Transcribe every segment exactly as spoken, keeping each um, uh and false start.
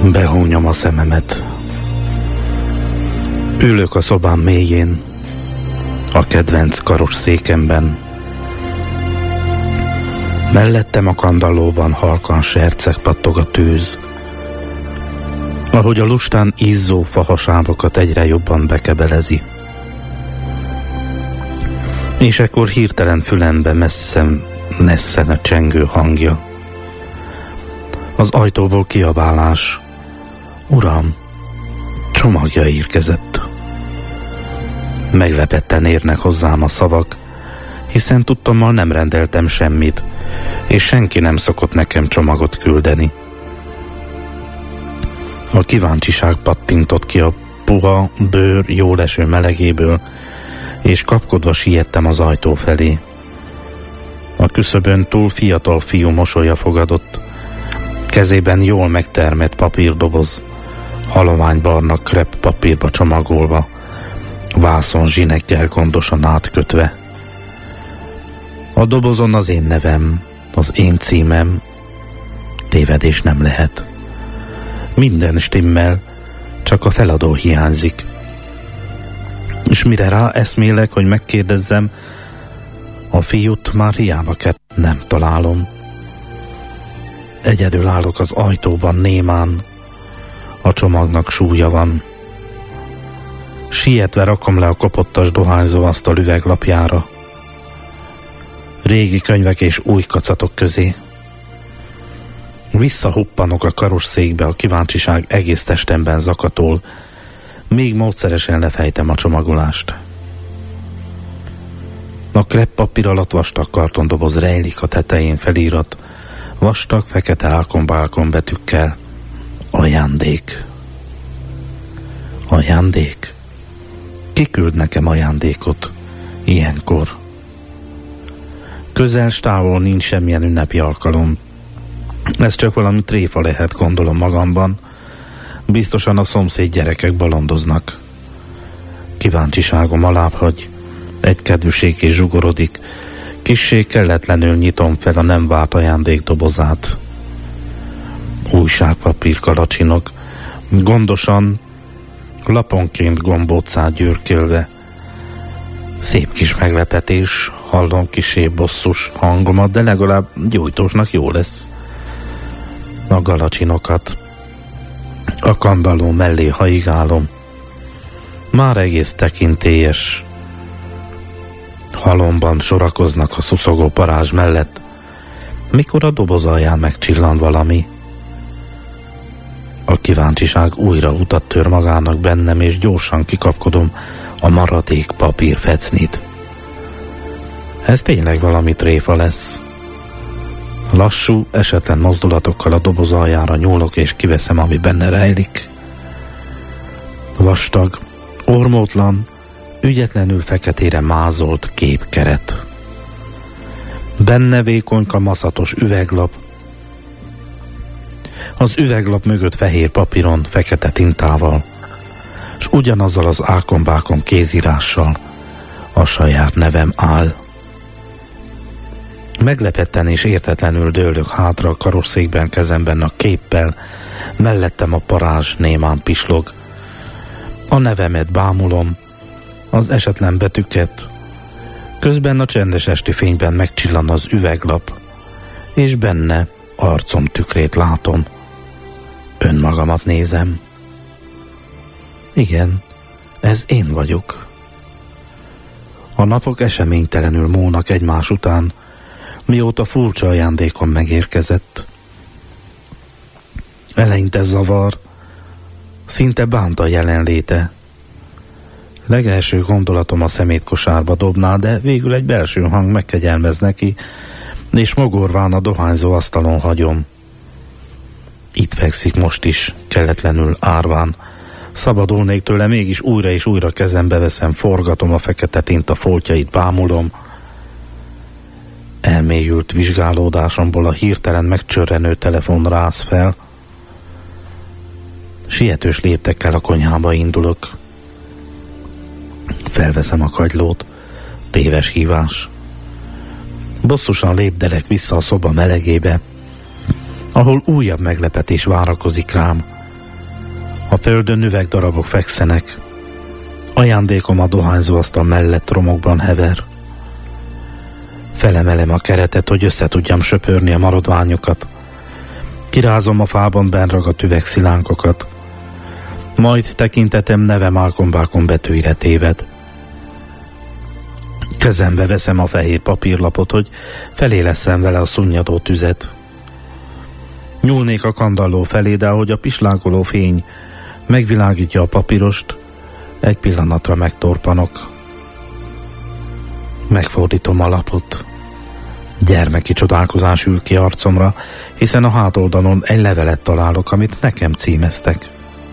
Behúnyom a szememet. Ülök a szobám mélyén, a kedvenc karos székemben. Mellettem a kandallóban halkan serceg pattog a tűz, ahogy a lustán izzó fahasávokat egyre jobban bekebelezi. És ekkor hirtelen fülembe messzem nesszen a csengő hangja. Az ajtóból kiabálás: Uram, csomagja érkezett. Meglepetten érnek hozzám a szavak, hiszen tudtommal nem rendeltem semmit, és senki nem szokott nekem csomagot küldeni. A kíváncsiság pattintott ki a puha bőr jóleső melegéből, és kapkodva siettem az ajtó felé. A küszöbön túl fiatal fiú mosolya fogadott, kezében jól megtermett papírdoboz, haloványbarna krepp papírba csomagolva, vászon zsinekkel gondosan átkötve. A dobozon az én nevem, az én címem, tévedés nem lehet. Minden stimmel, csak a feladó hiányzik. És mire rá eszmélek, hogy megkérdezzem, a fiút már hiába kell, nem találom. Egyedül állok az ajtóban némán, a csomagnak súlya van. Sietve rakom le a kopottas dohányzó asztal üveglapjára, régi könyvek és új kacatok közé. Visszahuppanok a karosszékbe, a kíváncsiság egész testemben zakatol, még módszeresen lefejtem a csomagolást. A krepp papír alatt vastag kartondoboz rejlik, a tetején felirat vastag fekete ákon-bákon betűkkel: ajándék. Ajándék? Ki küld nekem ajándékot ilyenkor? Közel s távol nincs semmilyen ünnepi alkalom. Ez csak valami tréfa lehet, gondolom magamban. Biztosan a szomszéd gyerekek bolondoznak. Kíváncsiságom alábbhagy, egykedvűség és zsugorodik. Kissé kelletlenül nyitom fel a nem várt ajándék dobozát. Újságpapír kalacsinok, gondosan, laponként gombócát gyűrkölve. Szép kis meglepetés, hallom kissé bosszus hangomat, de legalább gyújtósnak jó lesz. A galacsinokat a kandalló mellé haigálom. Már egész tekintélyes halomban sorakoznak a szuszogó parázs mellett, mikor a doboz alján megcsillan valami. A kíváncsiság újra utat tör magának bennem, és gyorsan kikapkodom a maradék papír fecnit. Ez tényleg valami tréfa lesz. Lassú, esetlen mozdulatokkal a doboz aljára nyúlok, és kiveszem, ami benne rejlik. Vastag, ormótlan, ügyetlenül feketére mázolt képkeret. Benne vékonyka maszatos üveglap. Az üveglap mögött fehér papíron, fekete tintával, s ugyanazzal az ákon-bákon kézírással a saját nevem áll. Meglepetten és értetlenül dőlök hátra a karosszékben, kezemben a képpel, mellettem a parázs némán pislog. A nevemet bámulom, az esetlen betűket, közben a csendes esti fényben megcsillan az üveglap, és benne arcom tükrét látom. Önmagamat nézem. Igen, ez én vagyok. A napok eseménytelenül múlnak egymás után, mióta furcsa ajándékom megérkezett. Eleinte zavar, szinte bánt a jelenléte. Legelső gondolatom a szemétkosárba dobná, de végül egy belső hang megkegyelmez neki, és mogorván a dohányzó asztalon hagyom. Itt fekszik most is, kelletlenül árván. Szabadulnék tőle, mégis újra és újra kezembe veszem, forgatom a fekete tinta foltjait, bámulom. Elmélyült vizsgálódásomból a hirtelen megcsörrenő telefon rász fel. Sietős léptekkel a konyhába indulok. Felveszem a kagylót. Téves hívás. Bosszusan lépdelek vissza a szoba melegébe, ahol újabb meglepetés várakozik rám. A földön üvegdarabok fekszenek. Ajándékom a dohányzó asztal mellett romokban hever. Felemelem a keretet, hogy össze tudjam söpörni a maradványokat. Kirázom a fában benragadt üvegszilánkokat. Majd tekintetem nevem álkombákon betűire téved. Kezembe veszem a fehér papírlapot, hogy feléleszem vele a szunnyadó tüzet. Nyúlnék a kandalló felé, de ahogy a pislákoló fény megvilágítja a papírost, egy pillanatra megtorpanok. Megfordítom a lapot. Gyermeki csodálkozás ül ki arcomra, hiszen a hátoldalon egy levelet találok, amit nekem címeztek.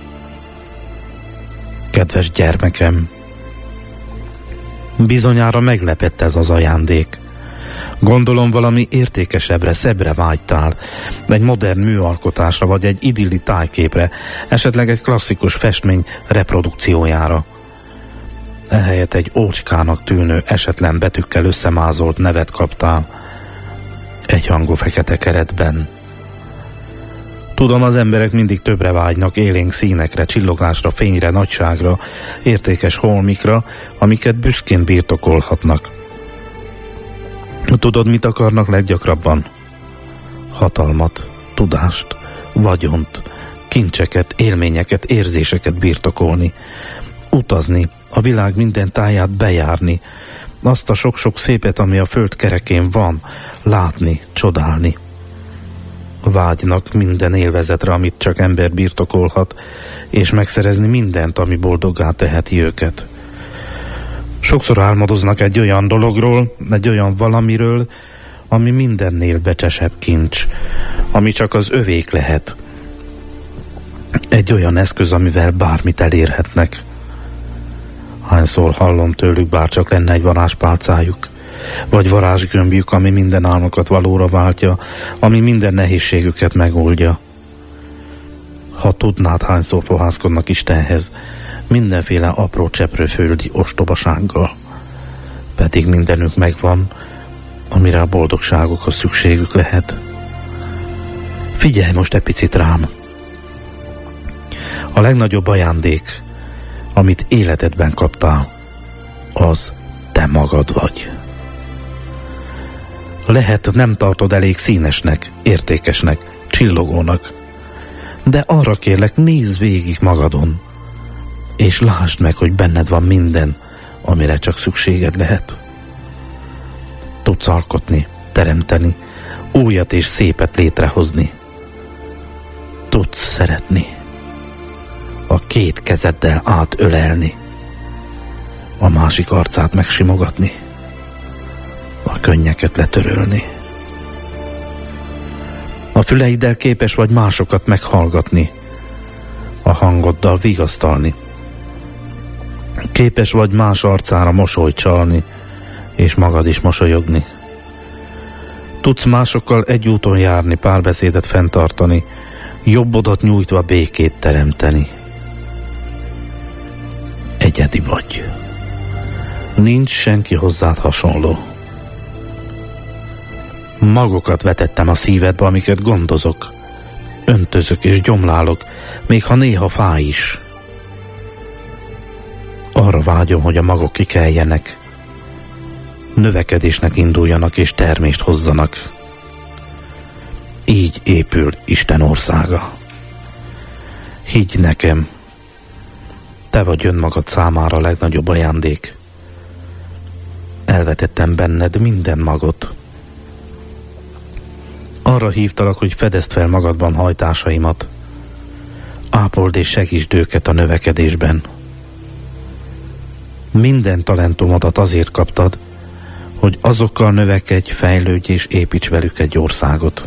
Kedves gyermekem, bizonyára meglepett ez az ajándék. Gondolom valami értékesebbre, szebbre vágytál, egy modern műalkotásra, vagy egy idilli tájképre, esetleg egy klasszikus festmény reprodukciójára. Ehelyett egy ócskának tűnő, esetlen betűkkel összemázolt nevet kaptál, egyhangú fekete keretben. Tudom, az emberek mindig többre vágynak, élénk színekre, csillogásra, fényre, nagyságra, értékes holmikra, amiket büszkén birtokolhatnak. Tudod, mit akarnak leggyakrabban? Hatalmat, tudást, vagyont, kincseket, élményeket, érzéseket birtokolni, utazni, a világ minden táját bejárni, azt a sok-sok szépet, ami a föld kerekén van, látni, csodálni. Vágynak minden élvezetre, amit csak ember birtokolhat, és megszerezni mindent, ami boldoggá teheti őket. Sokszor álmodoznak egy olyan dologról, egy olyan valamiről, ami mindennél becsesebb kincs, ami csak az övék lehet. Egy olyan eszköz, amivel bármit elérhetnek. Hányszor hallom tőlük, bár csak lenne egy varázspálcájuk, vagy varázsgömbjük, ami minden álmokat valóra váltja, ami minden nehézségüket megoldja. Ha tudnád, hányszor fohászkodnak Istenhez, mindenféle apró cseprőföldi ostobasággal, pedig mindenük megvan, amire a boldogságokhoz szükségük lehet. Figyelj most egy picit rám! A legnagyobb ajándék, amit életedben kaptál, az te magad vagy. Lehet, nem tartod elég színesnek, értékesnek, csillogónak, de arra kérlek, nézz végig magadon, és lásd meg, hogy benned van minden, amire csak szükséged lehet. Tudsz alkotni, teremteni, újat és szépet létrehozni. Tudsz szeretni, a két kezeddel átölelni, a másik arcát megsimogatni, a könnyeket letörölni. A füleiddel képes vagy másokat meghallgatni, a hangoddal vigasztalni. Képes vagy más arcára mosolyt csalni, és magad is mosolyogni. Tudsz másokkal egy úton járni, párbeszédet fenntartani, jobbodat nyújtva békét teremteni. Egyedi vagy. Nincs senki hozzád hasonló. Magokat vetettem a szívedbe, amiket gondozok, öntözök és gyomlálok, még ha néha fáj is. Arra vágyom, hogy a magok kikeljenek, növekedésnek induljanak és termést hozzanak. Így épül Isten országa. Higgy nekem, te vagy önmagad számára a legnagyobb ajándék. Elvetettem benned minden magot. Arra hívtalak, hogy fedezd fel magadban hajtásaimat. Ápold és segítsd őket a növekedésben. Minden talentumodat azért kaptad, hogy azokkal növekedj, fejlődj és építs velük egy országot.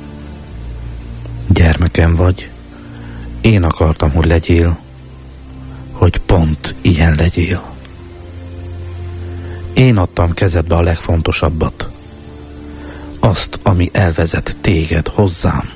Gyermekem vagy, én akartam, hogy legyél, hogy pont ilyen legyél. Én adtam kezedbe a legfontosabbat, azt, ami elvezet téged hozzám.